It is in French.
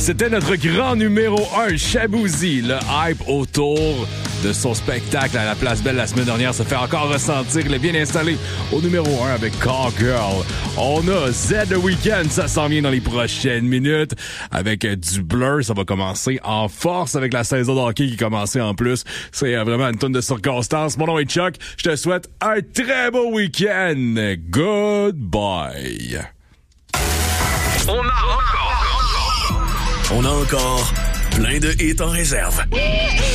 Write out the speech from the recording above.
C'était notre grand numéro 1, Shaboozey. Le hype autour de son spectacle à la Place Belle la semaine dernière se fait encore ressentir. Il est bien installé au numéro 1 avec Call Girl. On a Z The Weeknd, ça s'en vient dans les prochaines minutes. Avec du Blur, ça va commencer en force avec la saison de hockey qui commence en plus. C'est vraiment une tonne de circonstances. Mon nom est Chuck. Je te souhaite un très beau week-end. Goodbye. On a encore plein de hits en réserve.